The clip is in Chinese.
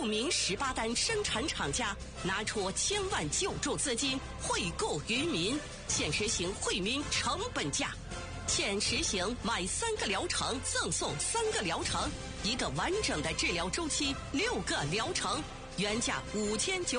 著名18单生产厂家拿出千万救助资金惠购渔民，现实行惠民成本价。现实行买3个疗程赠送3个疗程，1个完整的治疗周期，6个疗程，原价5900